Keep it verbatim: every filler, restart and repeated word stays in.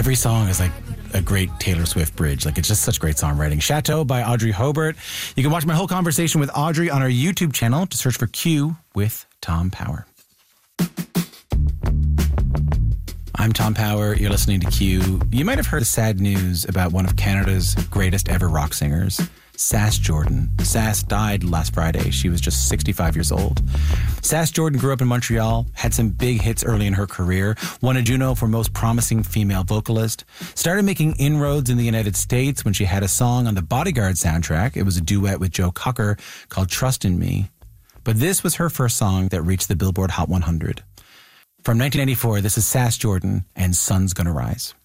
every song is like a great Taylor Swift bridge. Like, it's just such great songwriting. Chateau by Audrey Hobart. You can watch my whole conversation with Audrey on our YouTube channel. Just search for Q with Tom Power. I'm Tom Power. You're listening to Q. You might have heard the sad news about one of Canada's greatest ever rock singers, Sass Jordan. Sass died last Friday. She was just sixty-five years old. Sass Jordan grew up in Montreal, had some big hits early in her career, won a Juno for Most Promising Female Vocalist, started making inroads in the United States when she had a song on the Bodyguard soundtrack. It was a duet with Joe Cocker called Trust in Me. But this was her first song that reached the Billboard Hot one hundred. From nineteen ninety-four, this is Sass Jordan and Sun's Gonna Rise.